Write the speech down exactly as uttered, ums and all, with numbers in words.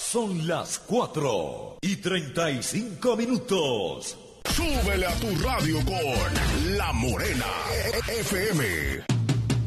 Son las cuatro y treinta y cinco minutos. Súbele a tu radio con La Morena F M.